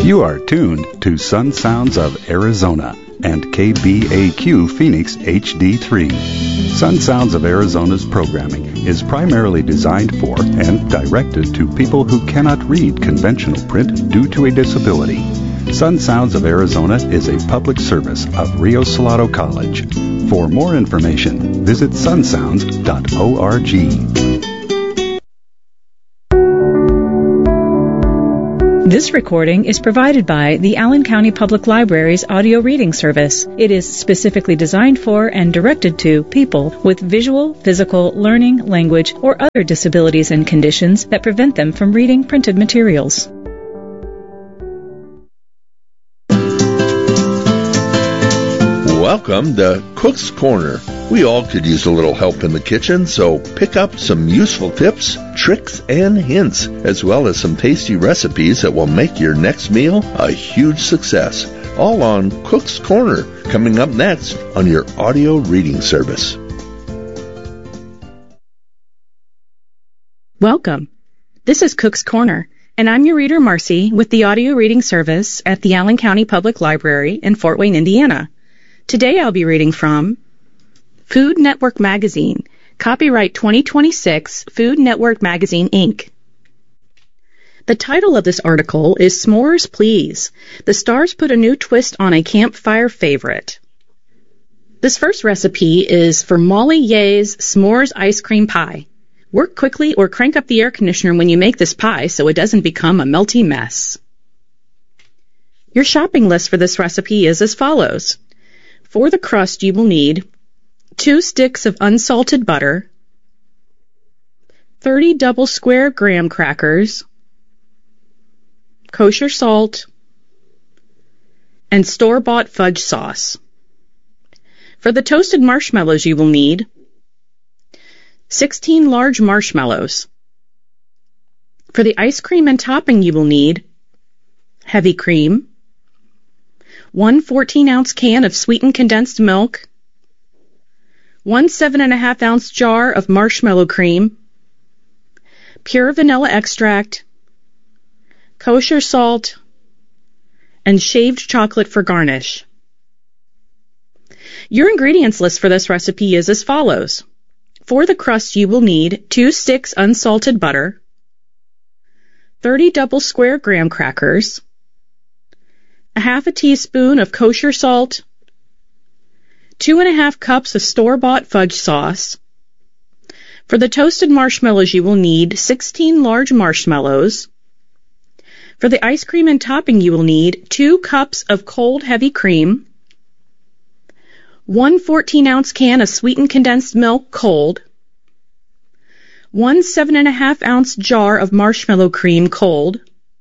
You are tuned to Sun Sounds of Arizona and KBAQ Phoenix HD3. Sun Sounds of Arizona's programming is primarily designed for and directed to people who cannot read conventional print due to a disability. Sun Sounds of Arizona is a public service of Rio Salado College. For more information, visit sunsounds.org. This recording is provided by the Allen County Public Library's audio reading service. It is specifically designed for and directed to people with visual, physical, learning, language, or other disabilities and conditions that prevent them from reading printed materials. Welcome to Cook's Corner. We all could use a little help in the kitchen, so pick up some useful tips, tricks, and hints, as well as some tasty recipes that will make your next meal a huge success. All on Cook's Corner, coming up next on your audio reading service. Welcome. This is Cook's Corner, and I'm your reader, Marcy, with the audio reading service at the Allen County Public Library in Fort Wayne, Indiana. Today I'll be reading from Food Network Magazine, copyright 2026, Food Network Magazine, Inc. The title of this article is S'mores Please. The stars put a new twist on a campfire favorite. This first recipe is for Molly Ye's S'mores Ice Cream Pie. Work quickly or crank up the air conditioner when you make this pie so it doesn't become a melty mess. Your shopping list for this recipe is as follows. For the crust, you will need 2 sticks of unsalted butter, 30 double square graham crackers, kosher salt, and store-bought fudge sauce. For the toasted marshmallows, you will need 16 large marshmallows. For the ice cream and topping, you will need heavy cream, 1 14-ounce can of sweetened condensed milk, 1 7.5-ounce jar of marshmallow cream, pure vanilla extract, kosher salt, and shaved chocolate for garnish. Your ingredients list for this recipe is as follows. For the crust, you will need 2 sticks unsalted butter, 30 double square graham crackers, a half a teaspoon of kosher salt, 2.5 cups of store-bought fudge sauce. For the toasted marshmallows, you will need 16 large marshmallows. For the ice cream and topping, you will need 2 cups of cold heavy cream, 1 14-ounce can of sweetened condensed milk cold, 1 7.5-ounce jar of marshmallow cream cold,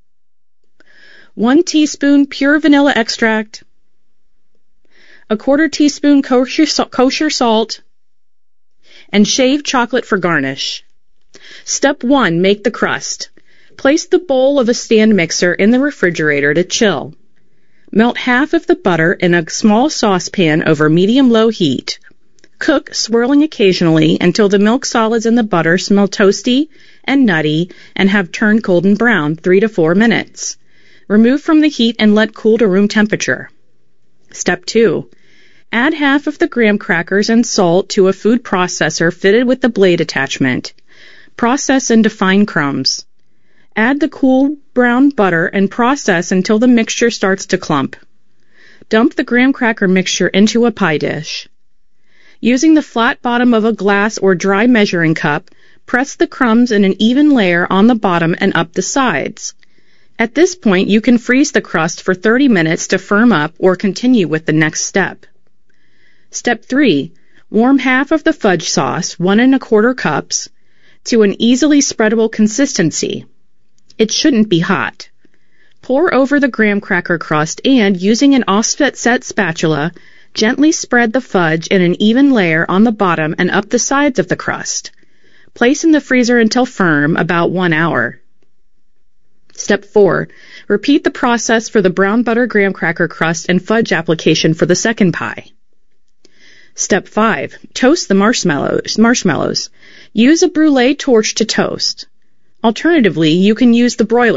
1 teaspoon pure vanilla extract, a 1/4 teaspoon kosher salt, and shaved chocolate for garnish. Step 1. Make the crust. Place the bowl of a stand mixer in the refrigerator to chill. Melt half of the butter in a small saucepan over medium-low heat. Cook, swirling occasionally, until the milk solids in the butter smell toasty and nutty and have turned golden brown, 3 to 4 minutes. Remove from the heat and let cool to room temperature. Step 2. Add half of the graham crackers and salt to a food processor fitted with the blade attachment. Process into fine crumbs. Add the cool brown butter and process until the mixture starts to clump. Dump the graham cracker mixture into a pie dish. Using the flat bottom of a glass or dry measuring cup, press the crumbs in an even layer on the bottom and up the sides. At this point, you can freeze the crust for 30 minutes to firm up or continue with the next step. Step 3. Warm half of the fudge sauce, 1 1/4 cups, to an easily spreadable consistency. It shouldn't be hot. Pour over the graham cracker crust and, using an offset spatula, gently spread the fudge in an even layer on the bottom and up the sides of the crust. Place in the freezer until firm, about 1 hour. Step 4. Repeat the process for the brown butter graham cracker crust and fudge application for the second pie. Step 5. Toast the marshmallows. Use a brûlée torch to toast. Alternatively, you can use the broiler.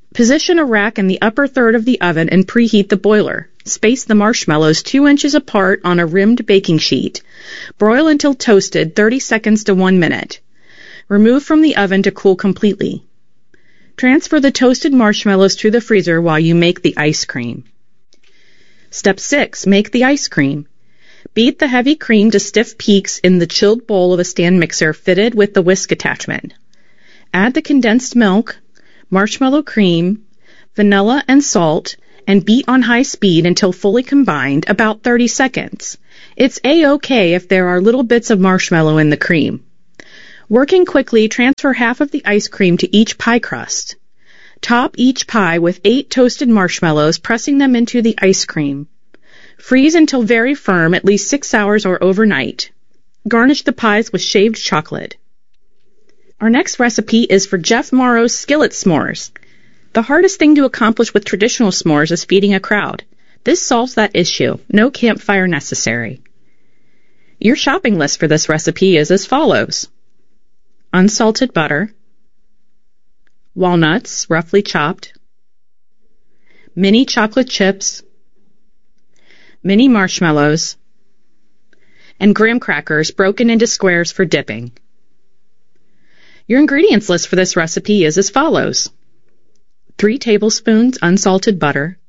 Position a rack in the upper third of the oven and preheat the boiler. Space the marshmallows 2 inches apart on a rimmed baking sheet. Broil until toasted 30 seconds to 1 minute. Remove from the oven to cool completely. Transfer the toasted marshmallows to the freezer while you make the ice cream. Step 6. Make the ice cream. Beat the heavy cream to stiff peaks in the chilled bowl of a stand mixer fitted with the whisk attachment. Add the condensed milk, marshmallow cream, vanilla, and salt, and beat on high speed until fully combined, about 30 seconds. It's A-OK if there are little bits of marshmallow in the cream. Working quickly, transfer half of the ice cream to each pie crust. Top each pie with 8 toasted marshmallows, pressing them into the ice cream. Freeze until very firm, at least 6 hours or overnight. Garnish the pies with shaved chocolate. Our next recipe is for Jeff Morrow's Skillet S'mores. The hardest thing to accomplish with traditional s'mores is feeding a crowd. This solves that issue. No campfire necessary. Your shopping list for this recipe is as follows. Unsalted butter, walnuts, roughly chopped, mini chocolate chips, mini marshmallows, and graham crackers broken into squares for dipping. Your ingredients list for this recipe is as follows. 3 tablespoons unsalted butter,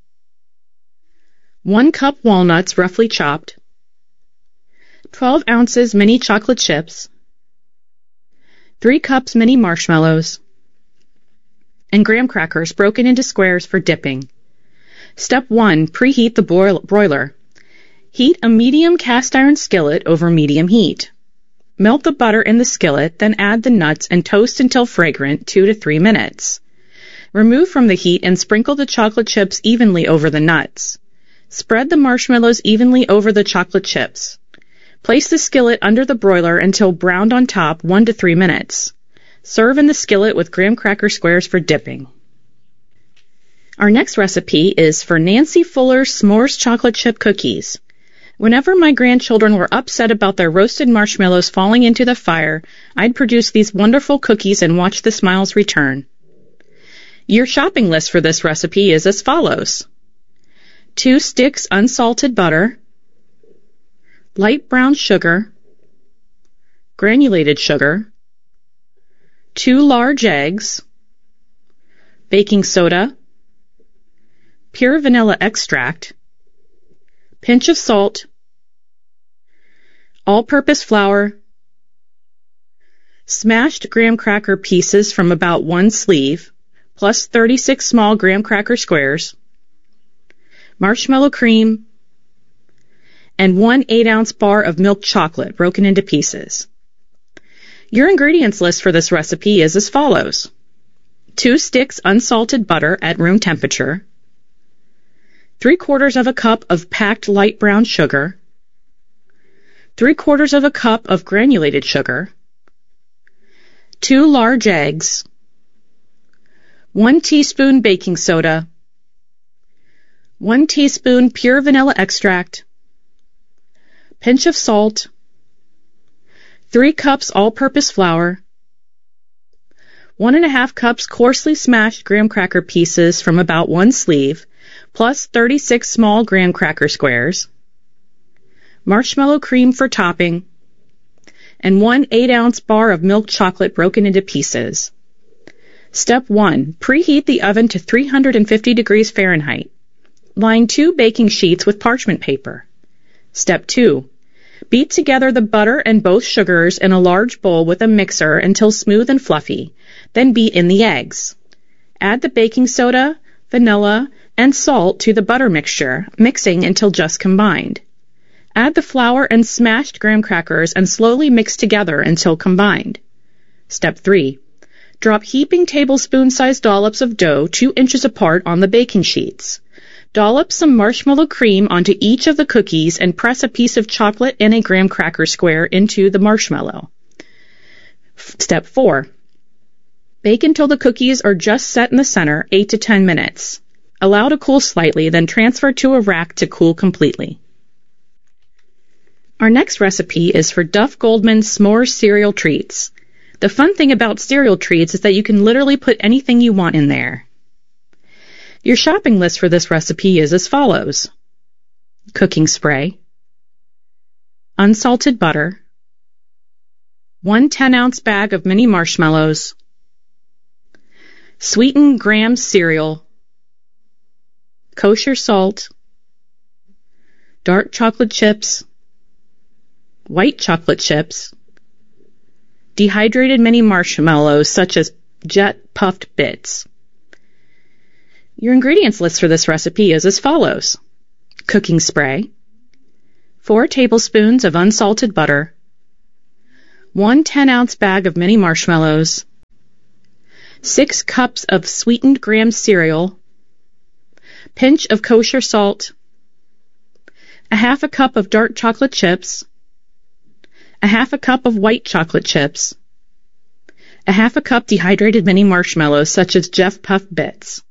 1 cup walnuts roughly chopped, 12 ounces mini chocolate chips, 3 cups mini marshmallows, and graham crackers broken into squares for dipping. Step 1. Preheat the broiler. Heat a medium cast iron skillet over medium heat. Melt the butter in the skillet, then add the nuts and toast until fragrant 2 to 3 minutes. Remove from the heat and sprinkle the chocolate chips evenly over the nuts. Spread the marshmallows evenly over the chocolate chips. Place the skillet under the broiler until browned on top 1 to 3 minutes. Serve in the skillet with graham cracker squares for dipping. Our next recipe is for Nancy Fuller's S'mores Chocolate Chip Cookies. Whenever my grandchildren were upset about their roasted marshmallows falling into the fire, I'd produce these wonderful cookies and watch the smiles return. Your shopping list for this recipe is as follows. 2 sticks unsalted butter, light brown sugar, granulated sugar, 2 large eggs, baking soda, pure vanilla extract, pinch of salt, all-purpose flour, smashed graham cracker pieces from about 1 sleeve, plus 36 small graham cracker squares, marshmallow cream, and 1 8-ounce bar of milk chocolate broken into pieces. Your ingredients list for this recipe is as follows. 2 sticks unsalted butter at room temperature, 3/4 of a cup of packed light brown sugar, 3/4 of a cup of granulated sugar, 2 large eggs, 1 teaspoon baking soda, 1 teaspoon pure vanilla extract, pinch of salt, 3 cups all-purpose flour, 1½ cups coarsely smashed graham cracker pieces from about 1 sleeve, plus 36 small graham cracker squares, marshmallow cream for topping, and 1 8-ounce bar of milk chocolate broken into pieces. Step 1. Preheat the oven to 350 degrees Fahrenheit. Line 2 baking sheets with parchment paper. Step 2. Beat together the butter and both sugars in a large bowl with a mixer until smooth and fluffy, then beat in the eggs. Add the baking soda, vanilla, and salt to the butter mixture, mixing until just combined. Add the flour and smashed graham crackers and slowly mix together until combined. Step 3. Drop heaping tablespoon-sized dollops of dough 2 inches apart on the baking sheets. Dollop some marshmallow cream onto each of the cookies and press a piece of chocolate and a graham cracker square into the marshmallow. Step 4. Bake until the cookies are just set in the center, 8 to 10 minutes. Allow to cool slightly, then transfer to a rack to cool completely. Our next recipe is for Duff Goldman's S'mores Cereal Treats. The fun thing about cereal treats is that you can literally put anything you want in there. Your shopping list for this recipe is as follows: cooking spray, unsalted butter, 1 10-ounce bag of mini marshmallows, sweetened graham cereal, kosher salt, dark chocolate chips, white chocolate chips, dehydrated mini marshmallows such as jet puffed bits. Your ingredients list for this recipe is as follows: cooking spray, 4 tablespoons of unsalted butter, 1 10-ounce bag of mini marshmallows, 6 cups of sweetened graham cereal, pinch of kosher salt, a half a cup of dark chocolate chips, a half a cup of white chocolate chips, a half a cup dehydrated mini marshmallows such as Jeff Puff Bits.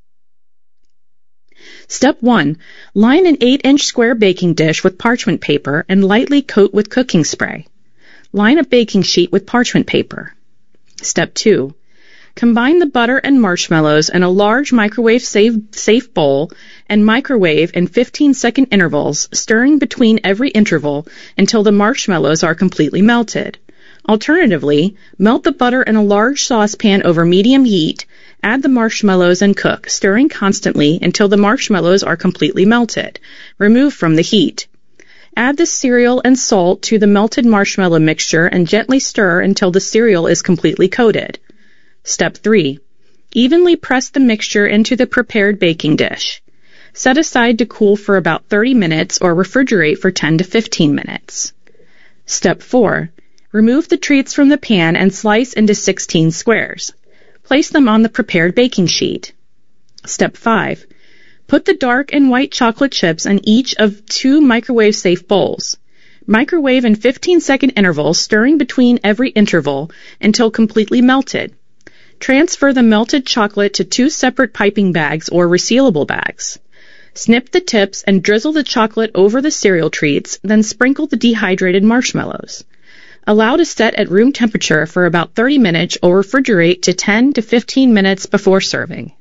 Step 1. Line an 8-inch square baking dish with parchment paper and lightly coat with cooking spray. Line a baking sheet with parchment paper. Step 2. Combine the butter and marshmallows in a large microwave-safe bowl and microwave in 15-second intervals, stirring between every interval until the marshmallows are completely melted. Alternatively, melt the butter in a large saucepan over medium heat, add the marshmallows and cook, stirring constantly until the marshmallows are completely melted. Remove from the heat. Add the cereal and salt to the melted marshmallow mixture and gently stir until the cereal is completely coated. Step 3. Evenly press the mixture into the prepared baking dish. Set aside to cool for about 30 minutes or refrigerate for 10 to 15 minutes. Step 4. Remove the treats from the pan and slice into 16 squares. Place them on the prepared baking sheet. Step 5. Put the dark and white chocolate chips in each of 2 microwave-safe bowls. Microwave in 15-second intervals, stirring between every interval until completely melted. Transfer the melted chocolate to 2 separate piping bags or resealable bags. Snip the tips and drizzle the chocolate over the cereal treats, then sprinkle the dehydrated marshmallows. Allow to set at room temperature for about 30 minutes or refrigerate to 10 to 15 minutes before serving.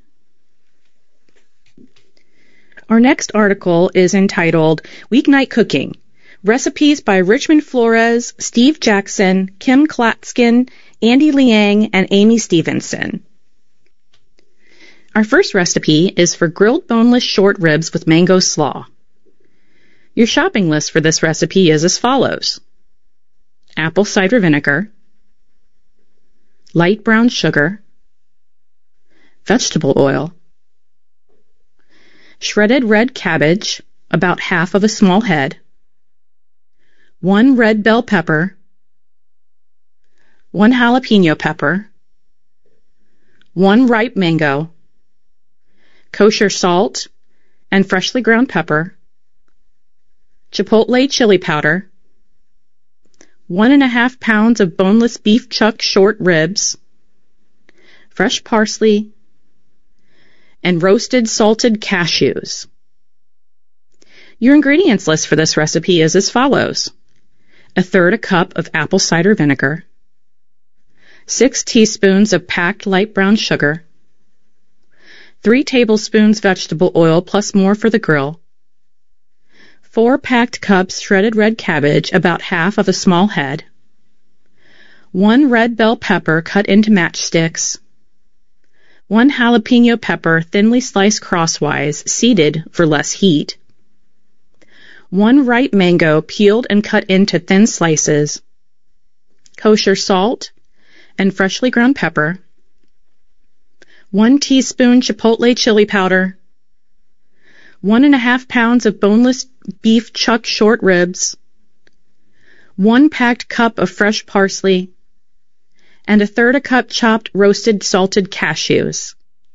Our next article is entitled Weeknight Cooking, Recipes by Richmond Flores, Steve Jackson, Kim Klatskin, Andy Liang, and Amy Stevenson. Our first recipe is for grilled boneless short ribs with mango slaw. Your shopping list for this recipe is as follows: apple cider vinegar, light brown sugar, vegetable oil, shredded red cabbage, about half of a small head, 1 red bell pepper, 1 jalapeno pepper, 1 ripe mango, kosher salt and freshly ground pepper, chipotle chili powder, 1.5 pounds of boneless beef chuck short ribs, fresh parsley, and roasted salted cashews. Your ingredients list for this recipe is as follows: 1/3 cup of apple cider vinegar, 6 teaspoons of packed light brown sugar, 3 tablespoons vegetable oil plus more for the grill, 4 packed cups shredded red cabbage, about half of a small head, 1 red bell pepper cut into matchsticks, 1 jalapeno pepper thinly sliced crosswise, seeded for less heat, 1 ripe mango peeled and cut into thin slices, kosher salt and freshly ground pepper, 1 teaspoon chipotle chili powder, 1.5 pounds of boneless beef chuck short ribs, 1 packed cup of fresh parsley, and 1/3 cup chopped roasted salted cashews.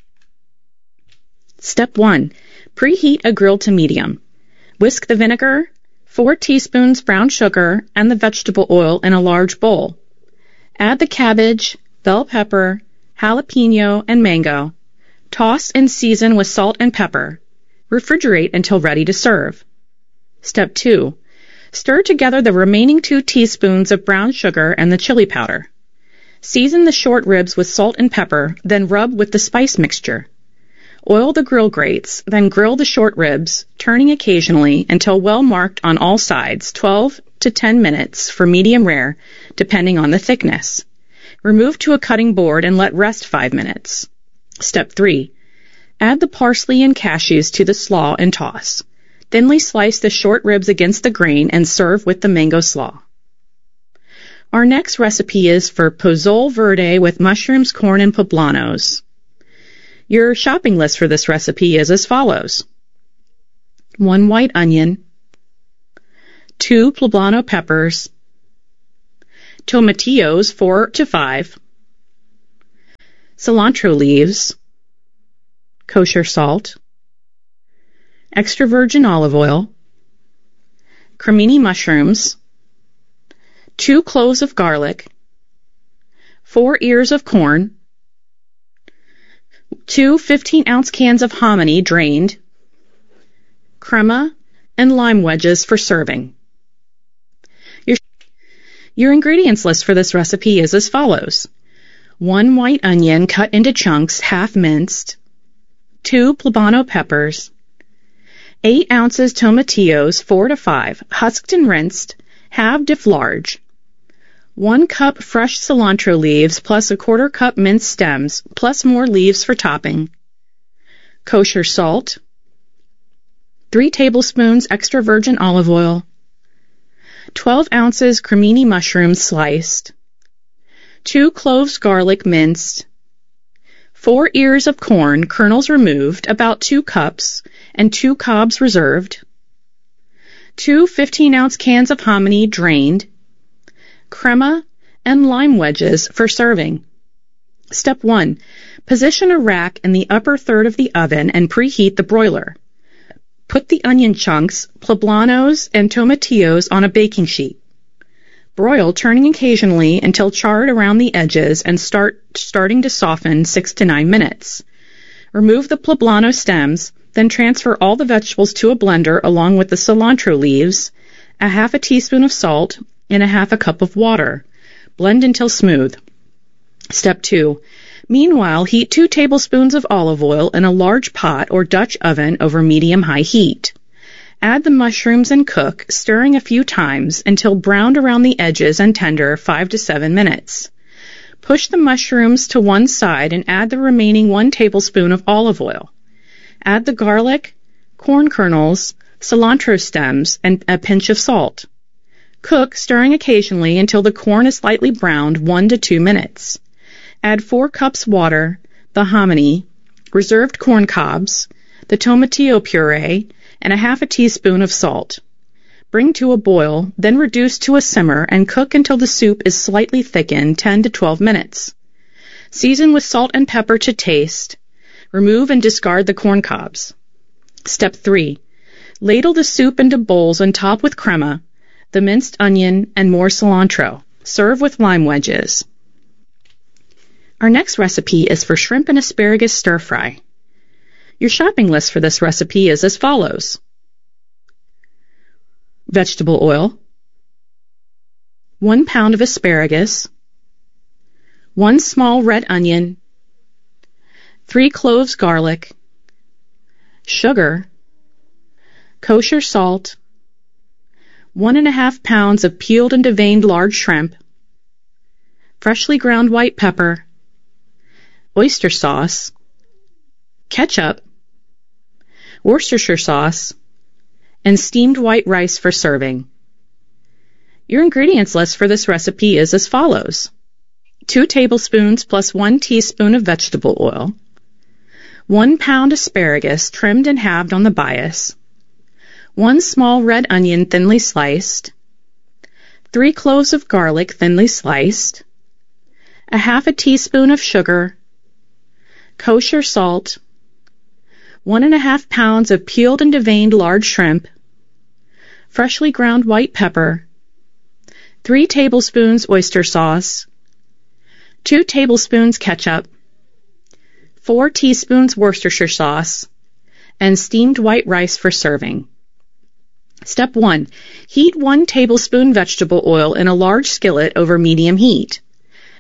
Step 1. Preheat a grill to medium. Whisk the vinegar, 4 teaspoons brown sugar, and the vegetable oil in a large bowl. Add the cabbage, bell pepper, jalapeno, and mango. Toss and season with salt and pepper. Refrigerate until ready to serve. Step 2. Stir together the remaining 2 teaspoons of brown sugar and the chili powder. Season the short ribs with salt and pepper, then rub with the spice mixture. Oil the grill grates, then grill the short ribs, turning occasionally until well marked on all sides, 12 to 10 minutes for medium rare, depending on the thickness. Remove to a cutting board and let rest 5 minutes. Step 3. Add the parsley and cashews to the slaw and toss. Thinly slice the short ribs against the grain and serve with the mango slaw. Our next recipe is for pozole verde with mushrooms, corn, and poblanos. Your shopping list for this recipe is as follows. 1 white onion, 2 poblano peppers, tomatillos 4 to 5, cilantro leaves, kosher salt, extra virgin olive oil, cremini mushrooms, 2 cloves of garlic, 4 ears of corn, 2 15-ounce cans of hominy drained, crema, and lime wedges for serving. Your ingredients list for this recipe is as follows. 1 white onion cut into chunks, half minced, 2 poblano peppers, 8 ounces tomatillos, 4 to 5, husked and rinsed, halved if large, 1 cup fresh cilantro leaves plus a 1/4 cup minced stems plus more leaves for topping, kosher salt, 3 tablespoons extra virgin olive oil, 12 ounces cremini mushrooms sliced, 2 cloves garlic minced, 4 ears of corn, kernels removed, about 2 cups, and 2 cobs reserved, 2 15-ounce cans of hominy drained, crema, and lime wedges for serving. Step 1. Position a rack in the upper third of the oven and preheat the broiler. Put the onion chunks, poblanos, and tomatillos on a baking sheet. Broil, turning occasionally until charred around the edges and starting to soften 6 to 9 minutes. Remove the poblano stems, then transfer all the vegetables to a blender along with the cilantro leaves, a 1/2 teaspoon of salt, and a 1/2 cup of water. Blend until smooth. Step 2. Meanwhile, heat 2 tablespoons of olive oil in a large pot or Dutch oven over medium-high heat. Add the mushrooms and cook, stirring a few times until browned around the edges and tender 5 to 7 minutes. Push the mushrooms to one side and add the remaining 1 tablespoon of olive oil. Add the garlic, corn kernels, cilantro stems, and a pinch of salt. Cook, stirring occasionally until the corn is slightly browned 1 to 2 minutes. Add 4 cups water, the hominy, reserved corn cobs, the tomatillo puree, and a 1/2 teaspoon of salt. Bring to a boil, then reduce to a simmer and cook until the soup is slightly thickened 10 to 12 minutes. Season with salt and pepper to taste. Remove and discard the corn cobs. Step 3. Ladle the soup into bowls and top with crema, the minced onion, and more cilantro. Serve with lime wedges. Our next recipe is for shrimp and asparagus stir-fry. Your shopping list for this recipe is as follows. Vegetable oil, 1 pound of asparagus, 1 small red onion, 3 cloves garlic, sugar, kosher salt, 1.5 pounds of peeled and deveined large shrimp, freshly ground white pepper, oyster sauce, ketchup, Worcestershire sauce, and steamed white rice for serving. Your ingredients list for this recipe is as follows. 2 tablespoons plus 1 teaspoon of vegetable oil, 1 pound asparagus trimmed and halved on the bias, 1 small red onion thinly sliced, 3 cloves of garlic thinly sliced, a 1/2 teaspoon of sugar, kosher salt, 1.5 pounds of peeled and deveined large shrimp, freshly ground white pepper, 3 tablespoons oyster sauce, 2 tablespoons ketchup, 4 teaspoons Worcestershire sauce, and steamed white rice for serving. Step 1. Heat 1 tablespoon vegetable oil in a large skillet over medium heat.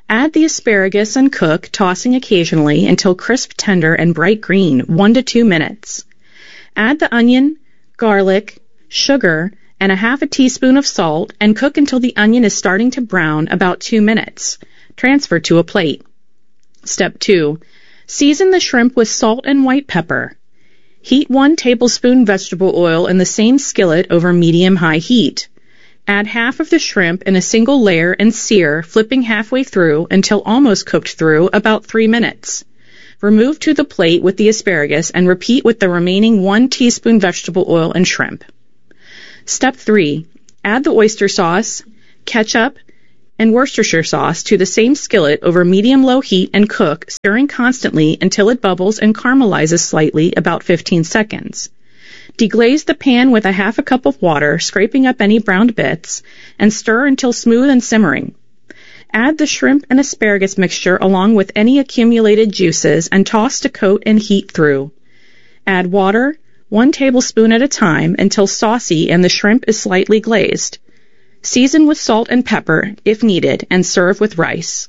Add the asparagus and cook, tossing occasionally until crisp, tender, and bright green, 1 to 2 minutes. Add the onion, garlic, sugar, and a half a teaspoon of salt and cook until the onion is starting to brown, about 2 minutes. Transfer to a plate. Step 2. Season the shrimp with salt and white pepper. Heat 1 tablespoon vegetable oil in the same skillet over medium-high heat. Add half of the shrimp in a single layer and sear, flipping halfway through until almost cooked through, about 3 minutes. Remove to the plate with the asparagus and repeat with the remaining 1 teaspoon vegetable oil and shrimp. Step 3. Add the oyster sauce, ketchup, and Worcestershire sauce to the same skillet over medium-low heat and cook, stirring constantly until it bubbles and caramelizes slightly, about 15 seconds. Deglaze the pan with a half a cup of water, scraping up any browned bits, and stir until smooth and simmering. Add the shrimp and asparagus mixture along with any accumulated juices and toss to coat and heat through. Add water, 1 tablespoon at a time, until saucy and the shrimp is slightly glazed. Season with salt and pepper, if needed, and serve with rice.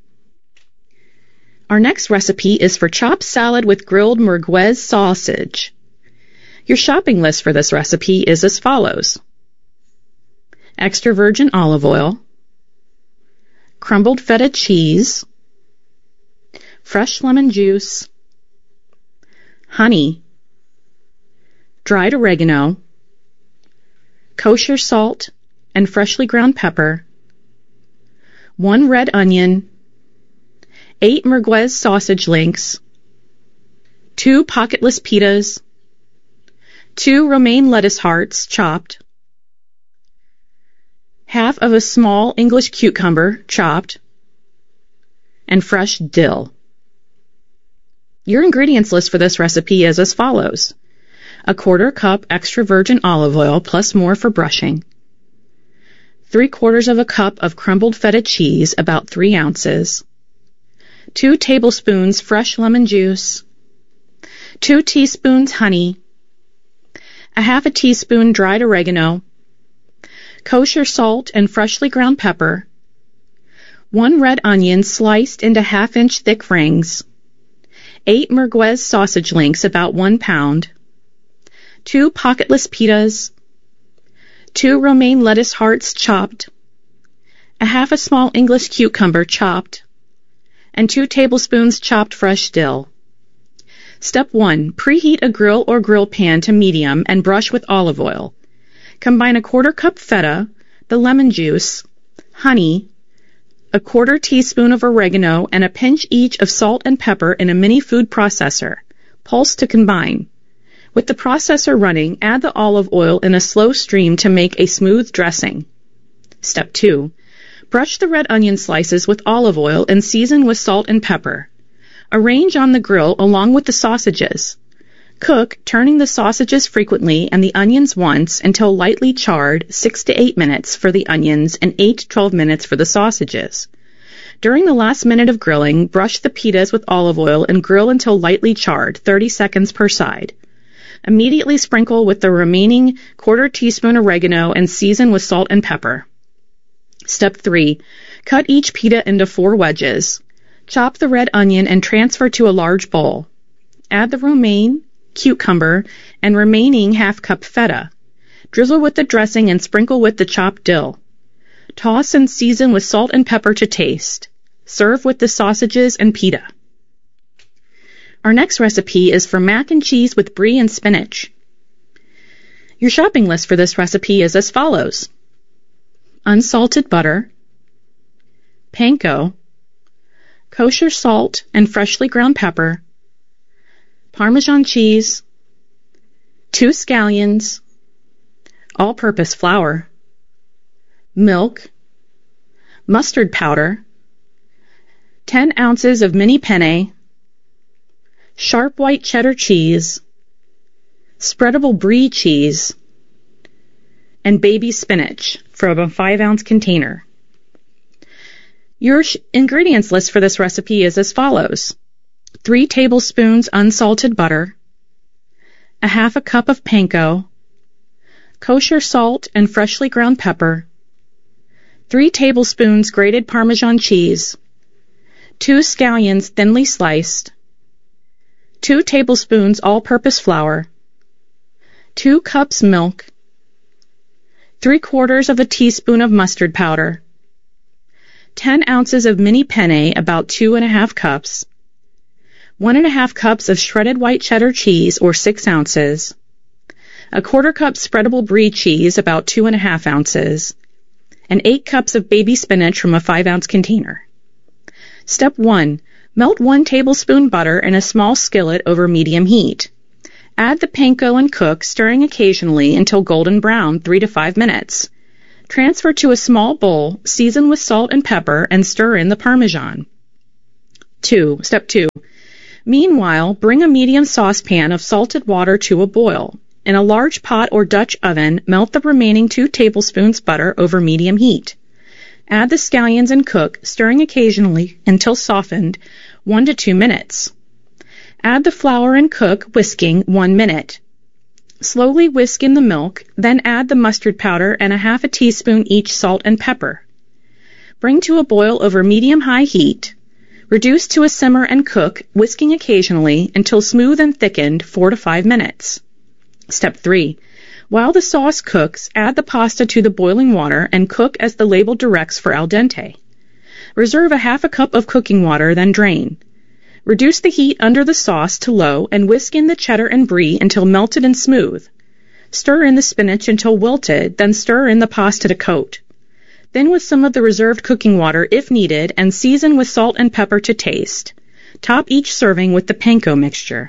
Our next recipe is for chopped salad with grilled merguez sausage. Your shopping list for this recipe is as follows: extra virgin olive oil, crumbled feta cheese, fresh lemon juice, honey, dried oregano, kosher salt and freshly ground pepper, 1 red onion, 8 merguez sausage links, 2 pocketless pitas, 2 romaine lettuce hearts chopped, half of a small English cucumber chopped, and fresh dill. Your ingredients list for this recipe is as follows: a 1/4 cup extra virgin olive oil plus more for brushing, 3/4 of a cup of crumbled feta cheese, about 3 ounces, 2 tablespoons fresh lemon juice, 2 teaspoons honey, a half a teaspoon dried oregano, kosher salt and freshly ground pepper, 1 red onion sliced into 1/2-inch thick rings, 8 merguez sausage links, about 1 pound, 2 pocketless pitas, 2 romaine lettuce hearts chopped, a half a small English cucumber chopped, and 2 tablespoons chopped fresh dill. Step 1. Preheat a grill or grill pan to medium and brush with olive oil. Combine a 1/4 cup feta, the lemon juice, honey, a 1/4 teaspoon of oregano, and a pinch each of salt and pepper in a mini food processor. Pulse to combine. With the processor running, add the olive oil in a slow stream to make a smooth dressing. Step 2. Brush the red onion slices with olive oil and season with salt and pepper. Arrange on the grill along with the sausages. Cook, turning the sausages frequently and the onions once until lightly charred, 6 to 8 minutes for the onions and 8 to 12 minutes for the sausages. During the last minute of grilling, brush the pitas with olive oil and grill until lightly charred, 30 seconds per side. Immediately sprinkle with the remaining 1/4 teaspoon oregano and season with salt and pepper. Step 3. Cut each pita into 4 wedges. Chop the red onion and transfer to a large bowl. Add the romaine, cucumber, and remaining 1/2 cup feta. Drizzle with the dressing and sprinkle with the chopped dill. Toss and season with salt and pepper to taste. Serve with the sausages and pita. Our next recipe is for mac and cheese with brie and spinach. Your shopping list for this recipe is as follows: unsalted butter, panko, kosher salt and freshly ground pepper, Parmesan cheese, 2 scallions, all-purpose flour, milk, mustard powder, 10 ounces of mini penne, sharp white cheddar cheese, spreadable brie cheese, and baby spinach from a 5-ounce container. Your ingredients list for this recipe is as follows: 3 tablespoons unsalted butter, a half a cup of panko, kosher salt and freshly ground pepper, 3 tablespoons grated Parmesan cheese, 2 scallions thinly sliced, 2 tablespoons all-purpose flour, 2 cups milk, 3/4 of a teaspoon of mustard powder, 10 ounces of mini penne, about 2½ cups, 1½ cups of shredded white cheddar cheese, or 6 ounces, 1/4 cup spreadable brie cheese, about 2½ ounces, and 8 cups of baby spinach from a 5-ounce container. Step 1. Melt 1 tablespoon butter in a small skillet over medium heat. Add the panko and cook, stirring occasionally until golden brown, 3 to 5 minutes. Transfer to a small bowl, season with salt and pepper, and stir in the Parmesan. Step 2. Meanwhile, bring a medium saucepan of salted water to a boil. In a large pot or Dutch oven, melt the remaining 2 tablespoons butter over medium heat. Add the scallions and cook, stirring occasionally until softened, 1 to 2 minutes. Add the flour and cook, whisking, 1 minute. Slowly whisk in the milk, then add the mustard powder and a 1/2 teaspoon each salt and pepper. Bring to a boil over medium-high heat. Reduce to a simmer and cook, whisking occasionally, until smooth and thickened, 4 to 5 minutes. Step 3. While the sauce cooks, add the pasta to the boiling water and cook as the label directs for al dente. Reserve a 1/2 cup of cooking water, then drain. Reduce the heat under the sauce to low and whisk in the cheddar and brie until melted and smooth. Stir in the spinach until wilted, then stir in the pasta to coat. Thin with some of the reserved cooking water if needed and season with salt and pepper to taste. Top each serving with the panko mixture.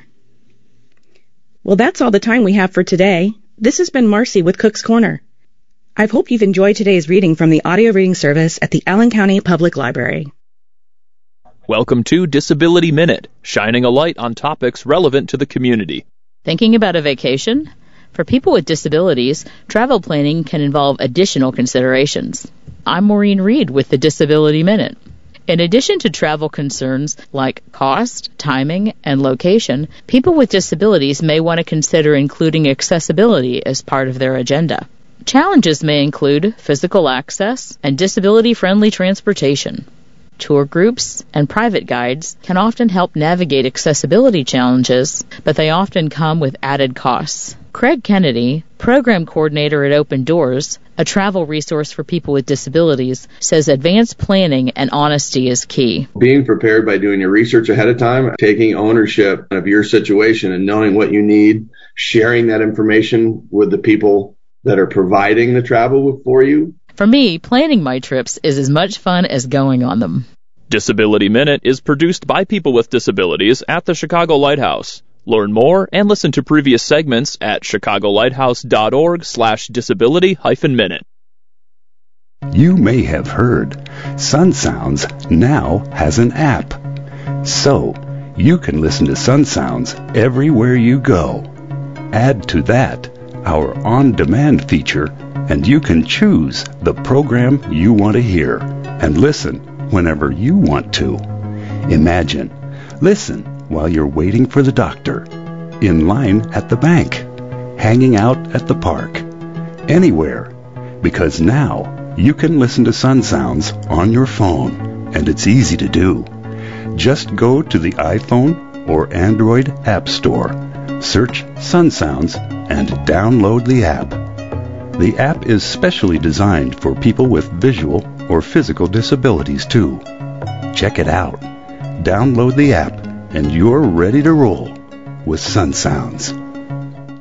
Well, that's all the time we have for today. This has been Marcy with Cook's Corner. I hope you've enjoyed today's reading from the audio reading service at the Allen County Public Library. Welcome to Disability Minute, shining a light on topics relevant to the community. Thinking about a vacation? For people with disabilities, travel planning can involve additional considerations. I'm Maureen Reed with the Disability Minute. In addition to travel concerns like cost, timing, and location, people with disabilities may want to consider including accessibility as part of their agenda. Challenges may include physical access and disability-friendly transportation. Tour groups and private guides can often help navigate accessibility challenges, but they often come with added costs. Craig Kennedy, program coordinator at Open Doors, a travel resource for people with disabilities, says advanced planning and honesty is key. Being prepared by doing your research ahead of time, taking ownership of your situation and knowing what you need, sharing that information with the people that are providing the travel for you. For me, planning my trips is as much fun as going on them. Disability Minute is produced by people with disabilities at the Chicago Lighthouse. Learn more and listen to previous segments at chicagolighthouse.org/disability-minute. You may have heard Sun Sounds now has an app. So, you can listen to Sun Sounds everywhere you go. Add to that our on-demand feature, and you can choose the program you want to hear and listen whenever you want to. Imagine, listen while you're waiting for the doctor, in line at the bank, hanging out at the park, anywhere, because now you can listen to Sun Sounds on your phone, and it's easy to do. Just go to the iPhone or Android App Store, search Sun Sounds, and download the app. The app is specially designed for people with visual or physical disabilities, too. Check it out. Download the app, and you're ready to roll with Sun Sounds.